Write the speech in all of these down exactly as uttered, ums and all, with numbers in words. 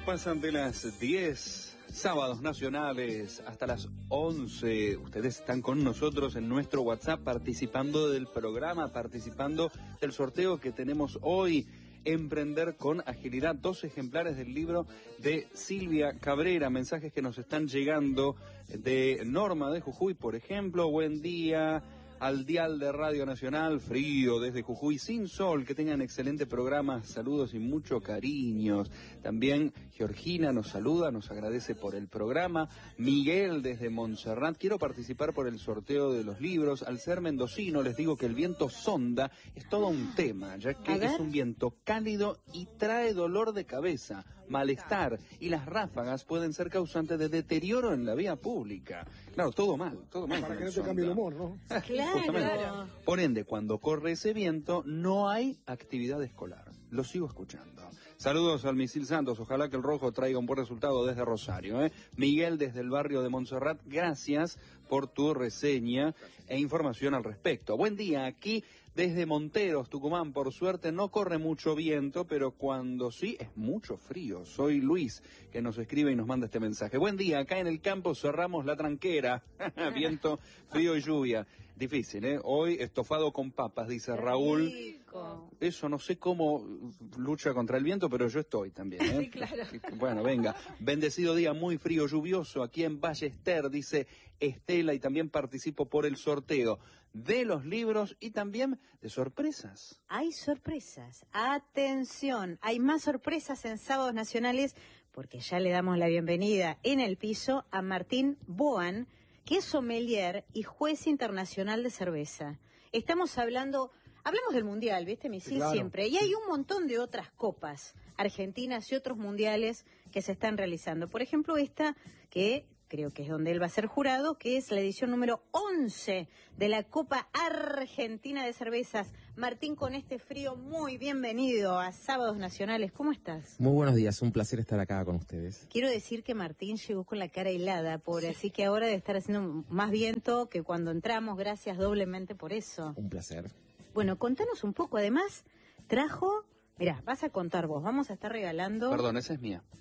pasan de las diez, sábados nacionales hasta las once. Ustedes están con nosotros en nuestro WhatsApp participando del programa, participando del sorteo que tenemos hoy. Emprender con agilidad, dos ejemplares del libro de Silvia Cabrera, mensajes que nos están llegando de Norma de Jujuy, por ejemplo. Buen día al dial de Radio Nacional, frío desde Jujuy, sin sol, que tengan excelente programa, saludos y mucho cariños. También Georgina nos saluda, nos agradece por el programa. Miguel desde Montserrat, quiero participar por el sorteo de los libros. Al ser mendocino les digo que el viento sonda es todo un tema, ya que es un viento cálido y trae dolor de cabeza, malestar, y las ráfagas pueden ser causantes de deterioro en la vía pública. Claro, todo mal, todo mal. Para que no te cambie el humor, ¿no? Claro. Claro. Por ende, cuando corre ese viento, no hay actividad escolar. Lo sigo escuchando. Saludos al Misil Santos. Ojalá que el rojo traiga un buen resultado desde Rosario. ¿eh? Miguel desde el barrio de Montserrat, gracias por tu reseña e información al respecto. Buen día, aquí desde Monteros, Tucumán. Por suerte no corre mucho viento, pero cuando sí es mucho frío. Soy Luis, que nos escribe y nos manda este mensaje. Buen día, acá en el campo cerramos la tranquera. Viento, frío y lluvia. Difícil, ¿eh? Hoy estofado con papas, dice Raúl. Rico. Eso no sé cómo lucha contra el viento, pero yo estoy también, ¿eh? Sí, claro. Bueno, venga. Bendecido día, muy frío, lluvioso, aquí en Ballester, dice Estela, y también participo por el sorteo de los libros y también de sorpresas. Hay sorpresas. Atención, hay más sorpresas en Sábados Nacionales, porque ya le damos la bienvenida en el piso a Martín Boan, que es sommelier y juez internacional de cerveza. Estamos hablando, hablamos del mundial, ¿viste, Misil? Claro. Siempre. Y hay un montón de otras copas argentinas y otros mundiales que se están realizando. Por ejemplo, esta que creo que es donde él va a ser jurado, que es la edición número once de la Copa Argentina de Cervezas. Martín, con este frío, muy bienvenido a Sábados Nacionales. ¿Cómo estás? Muy buenos días, un placer estar acá con ustedes. Quiero decir que Martín llegó con la cara helada, pobre, así que ahora debe estar haciendo más viento que cuando entramos. Gracias doblemente por eso. Un placer. Bueno, contanos un poco. Además, trajo... Mirá, vas a contar vos, vamos a estar regalando... Perdón, esa es mía.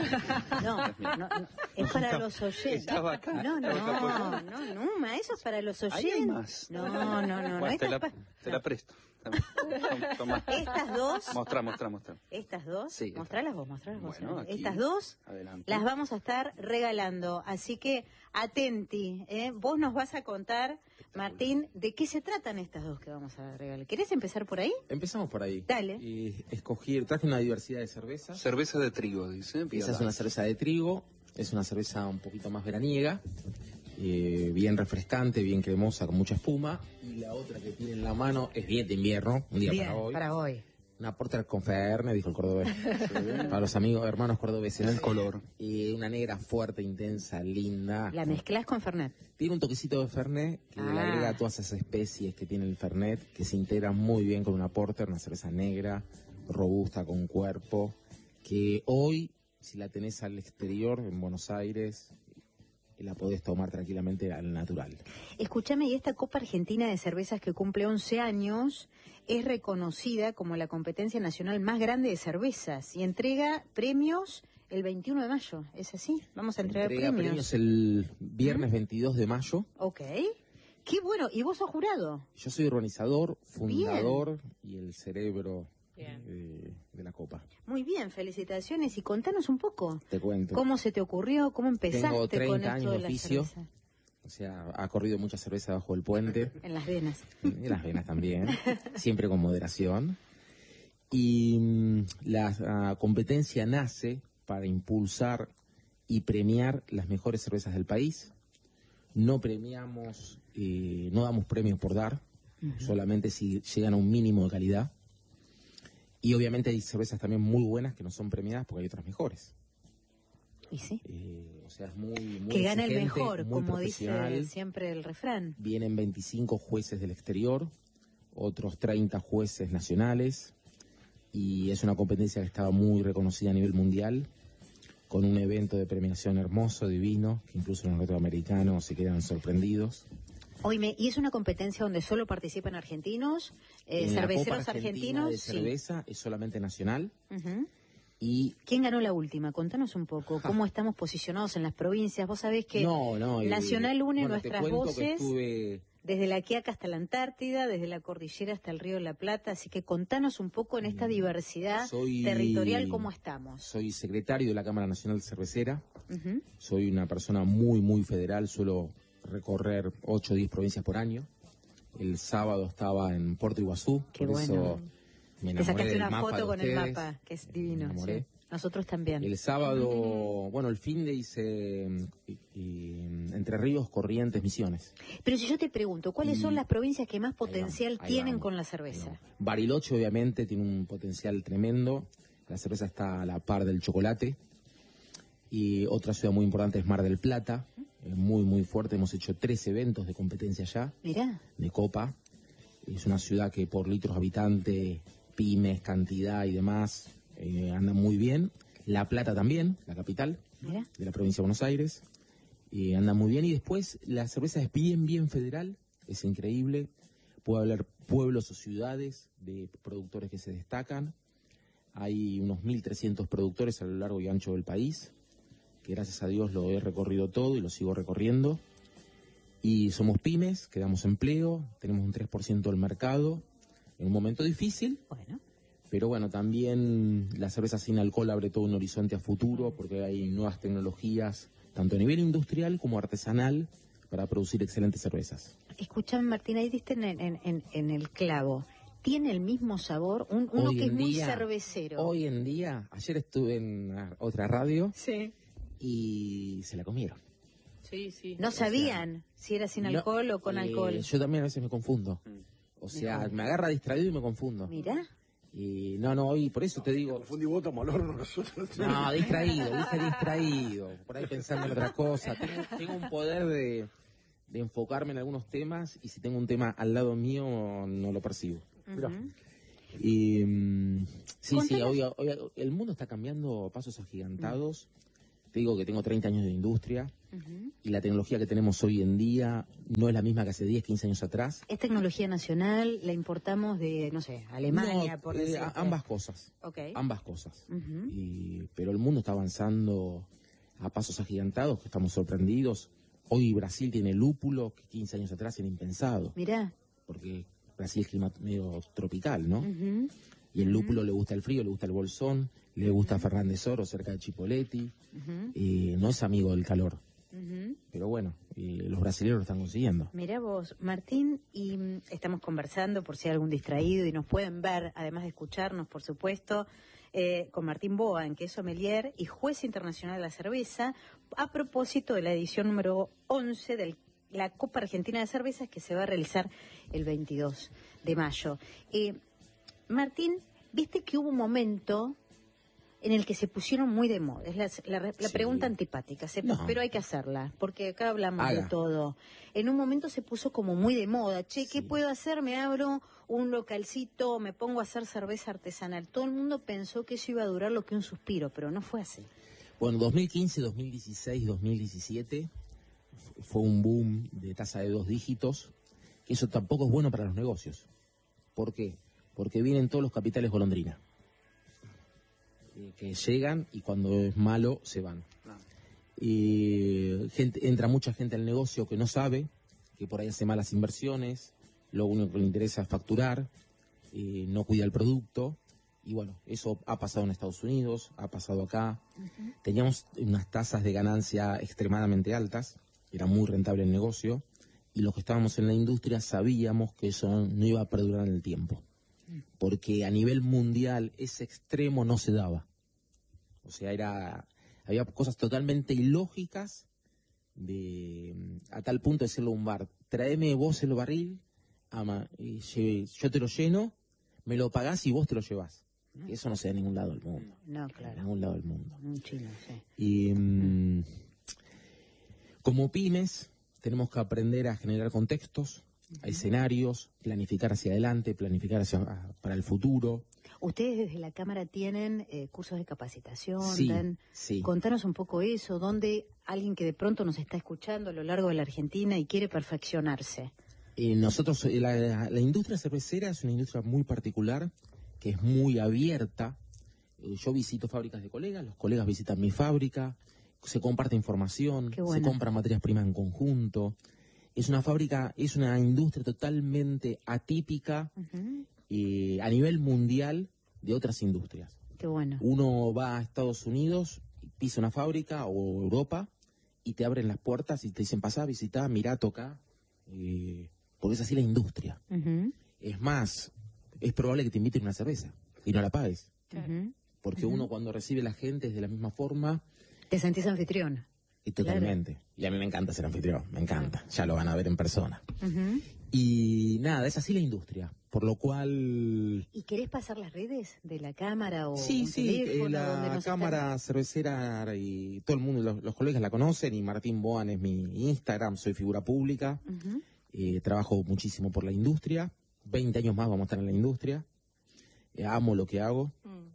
No, no, no, es para los oyentes. Estaba acá. No, no, Estaba acá. no, no, no, ma, eso es para los Ahí oyentes. hay más. No, no, no, no. Bueno, te, Estas la, pa- te la presto. Toma, toma. Estas dos, Mostrá, mostrá, mostrá. estas dos, Sí, mostralas vos, mostralas vos. Bueno, aquí. Estas dos Adelante. las vamos a estar regalando, así que atenti, ¿eh? Vos nos vas a contar, Martín, de qué se tratan estas dos que vamos a regalar. ¿Querés empezar por ahí? Empezamos por ahí. Dale. Y escogí, traje una diversidad de cervezas. Cerveza de trigo, dice. Esa es una cerveza de trigo, es una cerveza un poquito más veraniega, eh, bien refrescante, bien cremosa, con mucha espuma. Y la otra que tiene en la mano es bien de invierno, un día Bien, para hoy. para hoy. Una Porter con Fernet, dijo el cordobés. Para los amigos, hermanos cordobeses. El color. Y una negra fuerte, intensa, linda. La mezclás con Fernet. Tiene un toquecito de Fernet que Ah. le agrega todas esas especies que tiene el Fernet, que se integra muy bien con una Porter, una cerveza negra, robusta, con cuerpo, que hoy, si la tenés al exterior, en Buenos Aires, la podés tomar tranquilamente al natural. Escúchame, y esta Copa Argentina de Cervezas que cumple once años es reconocida como la competencia nacional más grande de cervezas y entrega premios el veintiuno de mayo, ¿es así? Vamos a entregar Entrega premios. premios el viernes veintidós de mayo. Ok. Qué bueno, ¿y vos sos jurado? Yo soy organizador, fundador y el cerebro Bien. de, de la Copa. Muy bien, felicitaciones y contanos un poco. Te cuento. ¿Cómo se te ocurrió? ¿Cómo empezaste Tengo con treinta esto años de de la oficio. cerveza? O sea, ha corrido mucha cerveza bajo el puente. En las venas. Y las venas también, siempre con moderación. Y mm, la ah, competencia nace para impulsar y premiar las mejores cervezas del país. No premiamos, eh, no damos premios por dar, uh-huh. solamente si llegan a un mínimo de calidad. Y obviamente hay cervezas también muy buenas que no son premiadas porque hay otras mejores. ¿Y sí? Eh, o sea, es muy, muy que gana el exigente, mejor, muy como dice profesional. siempre el refrán. Vienen veinticinco jueces del exterior, otros treinta jueces nacionales, y es una competencia que estaba muy reconocida a nivel mundial, con un evento de premiación hermoso, divino, que incluso los norteamericanos se quedan sorprendidos. Oíme, ¿y es una competencia donde solo participan argentinos, eh, En la cerveceros Copa Argentina argentinos? de cerveza Sí. es solamente nacional. Uh-huh. Y ¿quién ganó la última? Contanos un poco, ¿cómo estamos posicionados en las provincias? Vos sabés que no, no, Nacional eh, une bueno, nuestras te cuento voces que estuve... desde la Quiaca hasta la Antártida, desde la cordillera hasta el Río de la Plata, así que contanos un poco en esta diversidad soy, territorial cómo estamos. Soy secretario de la Cámara Nacional Cervecera, Uh-huh. soy una persona muy, muy federal, suelo recorrer ocho o diez provincias por año. El sábado estaba en Puerto Iguazú, Qué por bueno. eso me Te enamoré sacaste del una mapa foto de con el ustedes. mapa, que es divino. Me enamoré. Sí. Nosotros también. El sábado, bueno, el fin de hice y, y, Entre Ríos, Corrientes, Misiones. Pero si yo te pregunto, ¿cuáles Y- son las provincias que más Ahí vamos, potencial ahí tienen vamos, con la ahí cerveza? vamos. Bariloche, obviamente, tiene un potencial tremendo. La cerveza está a la par del chocolate. Y otra ciudad muy importante es Mar del Plata, es muy, muy fuerte. Hemos hecho tres eventos de competencia allá, Mirá, de copa. Es una ciudad que por litros habitantes, pymes, cantidad y demás, eh, anda muy bien. La Plata también, la capital mirá. de la provincia de Buenos Aires, eh, anda muy bien. Y después la cerveza es bien, bien federal, es increíble. Puede haber pueblos o ciudades de productores que se destacan. Hay unos mil trescientos productores a lo largo y ancho del país, que gracias a Dios lo he recorrido todo y lo sigo recorriendo. Y somos pymes, que damos empleo, tenemos un tres por ciento del mercado, en un momento difícil, Bueno, pero bueno, también la cerveza sin alcohol abre todo un horizonte a futuro, porque hay nuevas tecnologías, tanto a nivel industrial como artesanal, para producir excelentes cervezas. escuchame Martín, ahí diste en, en- en- en el clavo. ¿Tiene el mismo sabor? Un- uno Hoy que es en muy día- cervecero. Hoy en día, ayer estuve en ah, otra radio Sí. y se la comieron. Sí, sí. No sabían si era sin No, alcohol o con eh, alcohol. Yo también a veces me confundo. O sea, me agarra distraído y me confundo. Mirá. Y no, no, hoy por eso te digo... Confundí vos, estamos al horno nosotros. No, distraído, dije distraído. Por ahí pensando en otra cosa. Tengo, tengo un poder de, de enfocarme en algunos temas y si tengo un tema al lado mío no lo percibo. Mirá. Ujú. Y mm, sí, sí, Contanos- hoy, hoy el mundo está cambiando a pasos agigantados. Te digo que tengo treinta años de industria Ujú. y la tecnología que tenemos hoy en día no es la misma que hace diez, quince años atrás. Es tecnología nacional, la importamos de, no sé, Alemania, No, por eh, decirte. a- ambas cosas, Ok. ambas cosas. Ujú. Y- pero el mundo está avanzando a pasos agigantados, que estamos sorprendidos. Hoy Brasil tiene lúpulo que quince años atrás era impensado, Mirá. porque Brasil es clima medio tropical, ¿no? Ujú. Y el lúpulo le gusta el frío, le gusta el bolsón, le gusta Fernández Oro cerca de Chipoleti, Ujú. y no es amigo del calor. Ujú. Pero bueno, y los brasileños lo están consiguiendo. Mirá vos, Martín, y mm, estamos conversando por si hay algún distraído y nos pueden ver, además de escucharnos, por supuesto, eh, con Martín Boan, que es sommelier y juez internacional de la cerveza, a propósito de la edición número once de la Copa Argentina de Cervezas que se va a realizar el veintidós de mayo. Eh, Martín, viste que hubo un momento en el que se pusieron muy de moda. Es la, la, la Sí. pregunta antipática, se- No. pero hay que hacerla, porque acá hablamos de Haga. todo. En un momento se puso como muy de moda. Che, ¿qué Sí. puedo hacer? Me abro un localcito, me pongo a hacer cerveza artesanal. Todo el mundo pensó que eso iba a durar lo que un suspiro, pero no fue así. Bueno, dos mil quince, dos mil dieciséis, dos mil diecisiete f- fue un boom de tasa de dos dígitos, que eso tampoco es bueno para los negocios. ¿Por qué? Porque vienen todos los capitales golondrina, eh, que llegan y cuando es malo se van. Y gente, entra mucha gente al negocio que no sabe, que por ahí hace malas inversiones, lo único que le interesa es facturar, eh, no cuida el producto. Y bueno, eso ha pasado en Estados Unidos, ha pasado acá. Teníamos unas tasas de ganancia extremadamente altas, era muy rentable el negocio, y los que estábamos en la industria sabíamos que eso no iba a perdurar en el tiempo, porque a nivel mundial ese extremo no se daba. O sea, era había cosas totalmente ilógicas, de a tal punto de decirle a un bar, tráeme vos el barril, ama, y lle- yo te lo lleno, me lo pagás y vos te lo llevás. Eso no se da en ningún lado del mundo. No, En claro. ningún lado del mundo. Un chino, sí. Y mm, como pymes tenemos que aprender a generar contextos, a escenarios, planificar hacia adelante, planificar hacia, a- para el futuro. Ustedes desde la Cámara tienen eh, cursos de capacitación, Sí, dan- sí. Contanos un poco eso, donde alguien que de pronto nos está escuchando a lo largo de la Argentina y quiere perfeccionarse. Eh, nosotros, eh, la, la industria cervecera es una industria muy particular, que es muy abierta, Eh, yo visito fábricas de colegas, los colegas visitan mi fábrica, se comparte información, Qué bueno. se compran materias primas en conjunto. Es una fábrica, es una industria totalmente atípica Ujú. eh, a nivel mundial de otras industrias. Qué bueno. Uno va a Estados Unidos, pisa una fábrica o Europa y te abren las puertas y te dicen pasá, visitá, mirá, toca, eh, porque es así la industria. Ujú. Es más, es probable que te inviten una cerveza y no la pagues, Ujú. porque Ujú. uno cuando recibe la gente es de la misma forma Te sentís anfitrión. y totalmente. Y a mí me encanta ser anfitrión, me encanta, ya lo van a ver en persona. Ujú. Y nada, es así la industria, por lo cual... ¿Y querés pasar las redes de la cámara o Sí, un sí, teléfono eh, donde la nos cámara cervecera y todo el mundo, los, los colegas la conocen y Martín Boan es mi Instagram, soy figura pública, están? Ujú. eh, trabajo muchísimo por la industria, veinte años más vamos a estar en la industria, eh, amo lo que hago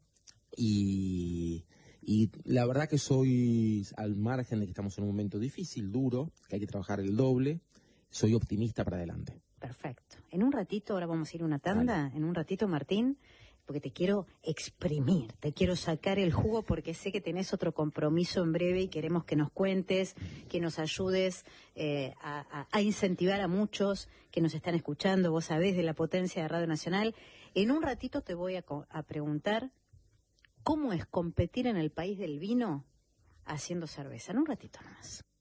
y, y la verdad que soy, al margen de que estamos en un momento difícil, duro, que hay que trabajar el doble, soy optimista para adelante. Perfecto. En un ratito, ahora vamos a ir a una tanda, en un ratito, Martín, porque te quiero exprimir, te quiero sacar el jugo porque sé que tenés otro compromiso en breve y queremos que nos cuentes, que nos ayudes eh, a, a- a incentivar a muchos que nos están escuchando, vos sabés de la potencia de Radio Nacional. En un ratito te voy a, co- a preguntar cómo es competir en el país del vino haciendo cerveza. En un ratito nomás.